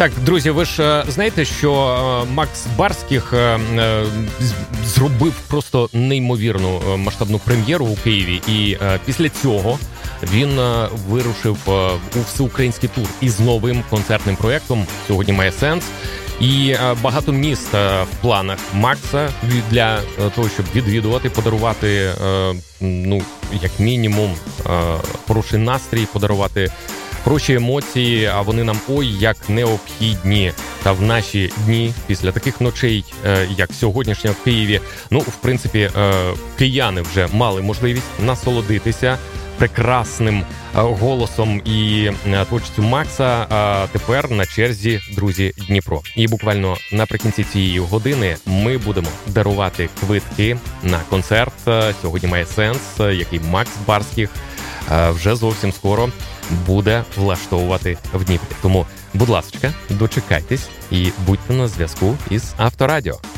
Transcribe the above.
Так, друзі, ви ж знаєте, що Макс Барських зробив просто неймовірну масштабну прем'єру у Києві, і після цього він вирушив у всеукраїнський тур із новим концертним проєктом «Сьогодні має сенс». І багато міст в планах Макса для того, щоб відвідувати, подарувати, як мінімум, хороший настрій, подарувати хороші емоції, а вони нам як необхідні. Та в наші дні, після таких ночей, як сьогоднішня в Києві, в принципі, кияни вже мали можливість насолодитися прекрасним голосом і творчістю Макса. А тепер на черзі, друзі, Дніпро. І буквально наприкінці цієї години ми будемо дарувати квитки на концерт «Сьогодні має сенс», який Макс Барських вже зовсім скоро буде влаштовувати в Дніпрі. Тому, будь ласка, дочекайтесь і будьте на зв'язку із Авторадіо.